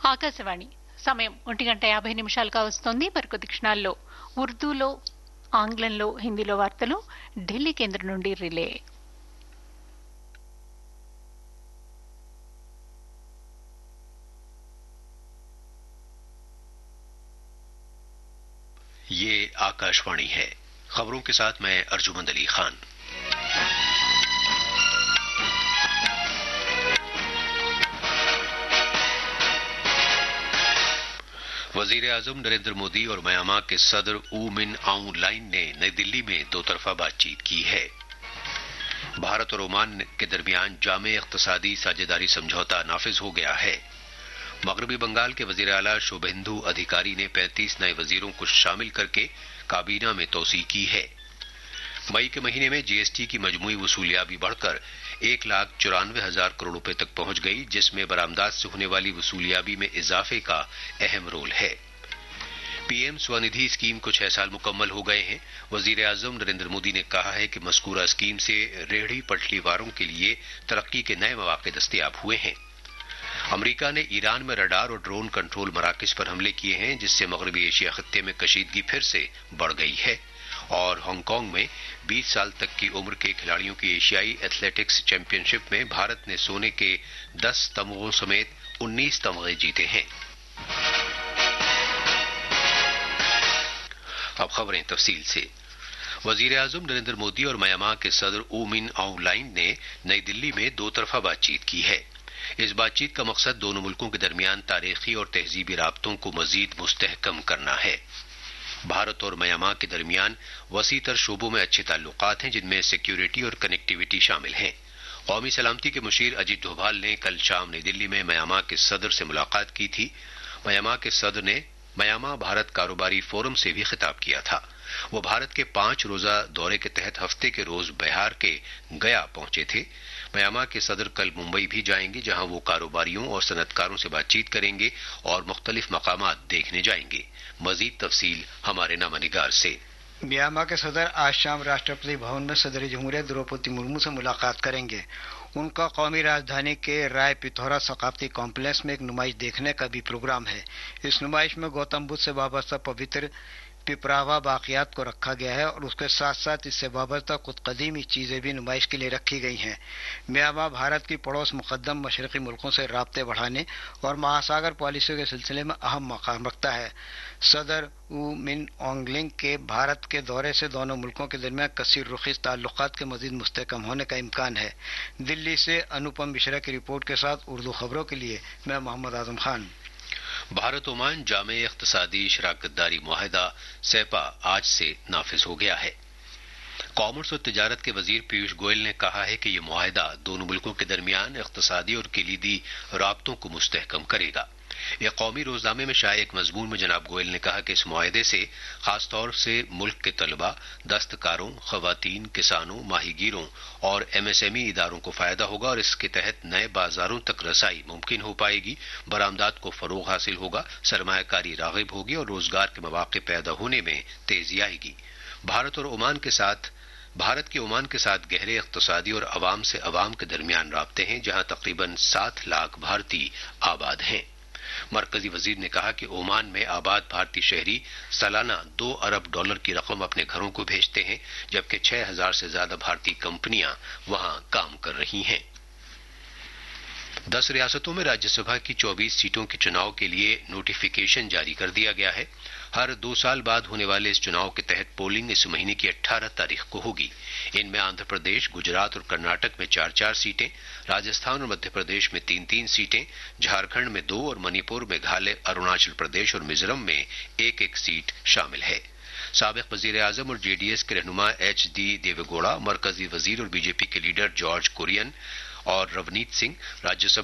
ఆకాశవాణి సమయం 1:50 వస్తోంది. మరికొద్ది క్షణాల్లో ఉర్దూలో, ఆంగ్లంలో, హిందీలో వార్తలు ఢిల్లీ కేంద్రం నుండి రిలే. ये आकाशवाणी है। खबरों के साथ मैं अर्जुमंद अली खान। वजीर आजम नरेंद्र मोदी और म्यांमार के सदर ऊ मिन आउं लाइन ने नई दिल्ली में दो तरफा बातचीत की है। भारत और ओमान के दरमियान जामे इख्तिसादी साझेदारी समझौता नाफिज हो गया है। मगरबी बंगाल के वजीर आला शुभेंदु अधिकारी ने 35 नए वजीरों को शामिल करके काबीना में तौसीक की है। मई के महीने में जीएसटी की मजमूई वसूलियाबी बढ़कर 1,94,000 करोड़ रुपए तक पहुंच गई, जिसमें बरामदात से होने वाली वसूलियाबी में इजाफे का अहम रोल है। पीएम स्वनिधि स्कीम को 6 साल मुकम्मल हो गए हैं। वजीर आजम नरेंद्र मोदी ने कहा है कि मज़कूरा स्कीम से रेहड़ी पटरी वालों के लिए तरक्की के नए मौके दस्तयाब हुए हैं। अमेरिका ने ईरान में रडार और ड्रोन कंट्रोल मराकज पर हमले किए हैं, जिससे मगरबी एशिया खत्ते में कशीदगी फिर से बढ़ गई है। और हांगकांग में 20 साल तक की उम्र के खिलाड़ियों की एशियाई एथलेटिक्स चैंपियनशिप में भारत ने सोने के 10 तमगों समेत 19 तमगे जीते हैं। अब खबरें तफसील से। वजीर आजम नरेंद्र मोदी और म्यांमार के सदर ऊ मिन आउं लाइन ने नई दिल्ली में दो तरफा बातचीत की है। इस बातचीत का मकसद दोनों मुल्कों के दरमियान तारीखी और तहजीबी राब्तों को मजीद मुस्तहकम करना है। भारत और म्यांमार के दरमियान वसीतर शोबों में अच्छे ताल्लुकात हैं, जिनमें सिक्योरिटी और कनेक्टिविटी शामिल हैं। कौमी सलामती के मुशीर अजीत डोभाल ने कल शाम नई दिल्ली में म्यांमार के सदर से मुलाकात की थी। म्यांमार के सदर ने म्यांमार भारत कारोबारी फोरम से भी खिताब किया था। वो भारत के 5 रोजा दौरे के तहत हफ्ते के रोज बिहार के गया पहुंचे थे। म्यांमार के सदर कल मुंबई भी जाएंगे, जहां वो कारोबारियों और सनतकारों से बातचीत करेंगे और मुख्तलिफ मकामात देखने जाएंगे। मजीद तफसील हमारे नामानिगार से। म्यांमार के सदर आज शाम राष्ट्रपति भवन में सदर जमहूरियत द्रौपदी मुर्मू से मुलाकात करेंगे। उनका कौमी राजधानी के राय पिथौरा सकाफती कॉम्प्लेक्स में एक नुमाइश देखने का भी प्रोग्राम है। इस नुमाइश में गौतम बुद्ध से वाबस्ता पवित्र पिपरावा बाकियात को रखा गया है और उसके साथ साथ इससे वाबस्ता कुछ कदीमी चीजें भी नुमाइश के लिए रखी गई हैं। म्यांमार भारत की पड़ोस मुकद्दम मशरकी मुल्कों से राब्ते बढ़ाने और महासागर पॉलिसी के सिलसिले में अहम मकाम रखता है। सदर ऊ मिन आउं लाइन के भारत के दौरे से दोनों मुल्कों के दरमियान कसीर रुखी ताल्लुकात के मजीद मुस्तहकम होने का इम्कान है। दिल्ली से अनुपम मिश्रा की रिपोर्ट के साथ उर्दू खबरों के लिए मैं मोहम्मद आजम खान। भारत ओमान जामे इख्तिसादी शराकतदारी मुआहिदा सेपा आज से नाफिज हो गया है। कॉमर्स और तिजारत के वजीर पीयूष गोयल ने कहा है कि यह मुआहिदा दोनों मुल्कों के दरमियान इख्तिसादी और कलीदी राब्तों को मुस्तहकम करेगा। एक कौमी रोजनामे में शाये एक मजमून में जनाब गोयल ने कहा कि इस मुआहिदे से खासतौर से मुल्क के तलबा, दस्तकारों, खवातीन, किसानों, माहीगीरों और एमएसएमई इदारों को फायदा होगा और इसके तहत नए बाजारों तक रसाई मुमकिन हो पाएगी। बरामदात को फरोग हासिल होगा, सरमायाकारी रागिब होगी और रोजगार के मौके पैदा होने में तेजी आएगी। भारत के ओमान के साथ गहरे इख्तिसादी और अवाम से अवाम के दरमियान राब्ते हैं, जहां तकरीबन 7 लाख भारतीय आबाद हैं। मरकजी वजीर ने कहा कि ओमान में आबाद भारतीय शहरी सालाना $2 अरब की रकम अपने घरों को भेजते हैं, जबकि 6,000 से ज्यादा भारतीय कंपनियां वहां काम कर रही हैं। 10 रियासतों में राज्यसभा की 24 सीटों के चुनाव के लिए नोटिफिकेशन जारी कर दिया गया है। हर 2 साल बाद होने वाले इस चुनाव के तहत पोलिंग इस महीने की 18 तारीख को होगी। इनमें आंध्र प्रदेश, गुजरात और कर्नाटक में 4-4 सीटें, राजस्थान और मध्य प्रदेश में 3-3 सीटें, झारखंड में 2 और मणिपुर, मेघालय, अरुणाचल प्रदेश और मिजोरम में 1-1 सीट शामिल है। साबिक वजीर आजम और जेडीएस के रहनुमा एच.डी. देवेगौड़ा, मरकजी वजीर और बीजेपी के लीडर जॉर्ज कुरियन और रवनीत सिंह राज्यसभा